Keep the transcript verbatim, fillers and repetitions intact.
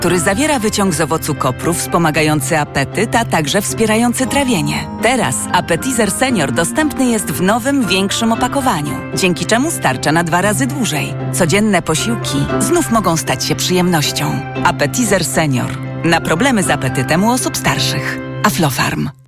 który zawiera wyciąg z owocu kopru wspomagający apetyt, a także wspierający trawienie. Teraz Appetizer Senior dostępny jest w nowym, większym opakowaniu, dzięki czemu starcza na dwa razy dłużej. Codzienne posiłki znów mogą stać się przyjemnością. Appetizer Senior. Na problemy z apetytem u osób starszych. Aflofarm.